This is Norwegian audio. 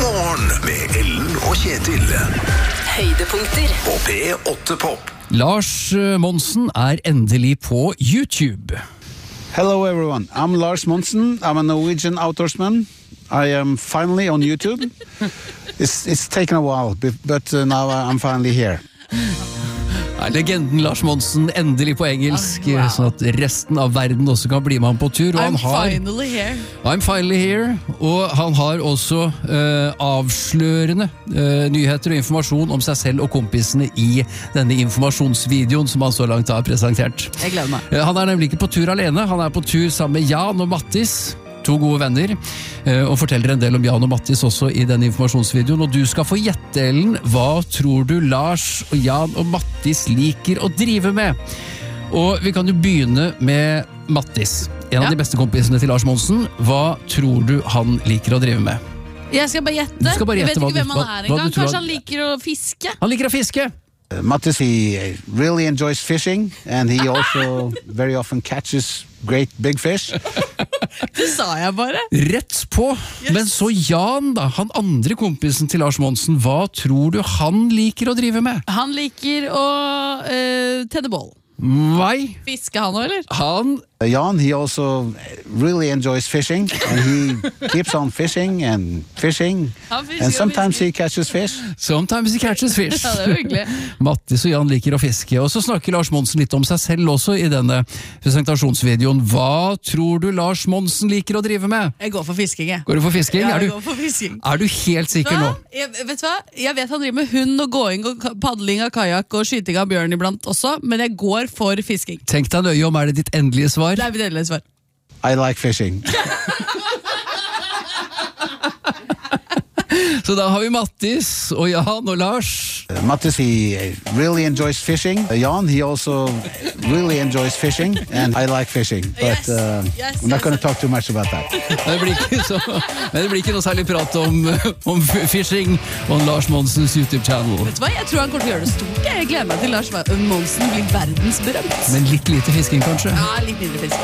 morgen med Ellen og Kjetil. Høydepunkter På P8 Pop. Lars Monsen endelig på YouTube. Hello everyone, I'm Lars Monsen, I'm a Norwegian outdoorsman. I am finally on YouTube. It's taken a while, but now I'm finally here. Legenden Lars Monsen endelig på engelsk, sånn at resten av verden også kan bli med ham på tur. Og finally here. I'm finally here, og han har også avslørende nyheter og informasjon om seg selv og kompisene i denne informasjonsvideoen som han så langt har presentert. Jeg gleder meg. Han nemlig ikke på tur alene, han på tur sammen med Jan og Mattis, to gode venner, og forteller en del om Jan og Mattis også i denne informasjonsvideoen. Og du skal få gjette, Ellen, hva tror du Lars og Jan og Mattis liker å drive med? Og vi kan jo begynne med Mattis, en av de beste kompisene til Lars Monsen. Hva tror du han liker å drive med? Jeg skal bare gjette. Du skal bare gjette. Jeg vet ikke hvem han engang. Kanskje han liker å fiske? Han liker å fiske. Mattis, he really enjoys fishing, and he also very often catches great big fish. Det sa jeg bare. Rett på. Yes. Men så Jan da, han andre kompisen til Lars Monsen, hva tror du han liker å drive med? Han liker å tenne bål. Nei. Fiske han også, eller? Jan, he also really enjoys fishing, and he keeps on fishing and fishing, and sometimes he catches fish. Sometimes he catches fish. Ja, det hyggelig. Mattis og Jan liker å fiske, og så snakker Lars Monsen litt om seg selv også i denne presentasjonsvideoen. Hva tror du Lars Monsen liker å drive med? Jeg går for fisking, jeg. Går du for fisking? Ja, jeg går for fisking. Er du helt sikker nå? Vet du hva? Jeg vet han driver med hund og gåing og paddling av kajak og skyting av bjørn iblant også, men jeg går for fisking. Tenk deg nøye om, det ditt endelige svar? Det mitt endelige svar. I like fishing. Så da har vi Mattis og Jan og Lars. Mattis, he really enjoys fishing. Jan, he also really enjoys fishing, and I like fishing. But I'm not going to talk too much about that. Men det blir ikke noe særlig prat om fishing og Lars Monsens YouTube-channel. Vet du hva? Jeg tror han kommer til å gjøre det stort. Jeg gleder meg til Lars Monsen blir verdensberømt. Men litt lite fisking, kanskje? Ja, litt mindre fisking.